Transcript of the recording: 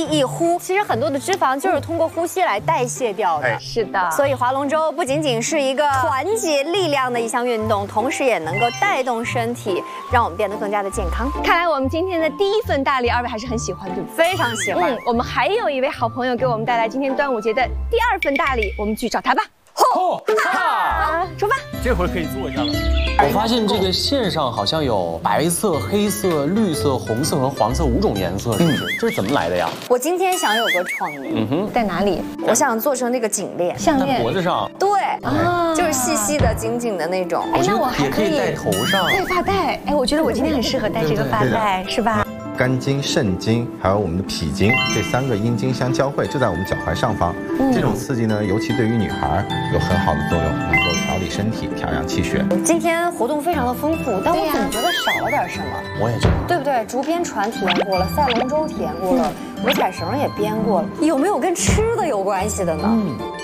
一呼，其实很多的脂肪就是通过呼吸来代谢掉的。 是的， 所以划龙舟不仅仅是一个团结力量的一项运动，同时也能够带动身体，让我们变得更加的健康。 看来我们今天的第一份大礼，二位还是很喜欢，对不对？ 非常喜欢。 我们还有一位好朋友给我们带来今天端午节的第2份大礼，我们去找他吧。 吼哈！ 出发！ 这回可以坐一下了。 我发现这个线上好像有白色、黑色、绿色、红色和黄色5种颜色，是不是？这是怎么来的呀？ 我今天想有个创意， 在哪里？ 我想做成那个颈链、 项链、 脖子上。 对，就是细细的、紧紧的那种。 哎，那我还也可以戴头上， 戴发带。哎，我觉得我今天很适合戴这个发带，是吧？ 肝经、肾经，还有我们的脾经，这3个阴经相交汇，就在我们脚踝上方。这种刺激呢，尤其对于女孩有很好的作用，能够调理身体、调养气血。 今天活动非常的丰富，但我总觉得少了点什么。 我也觉得， 对不对？竹编船体验过了，赛龙舟体验过了，五彩绳也编过了，有没有跟吃的有关系的呢？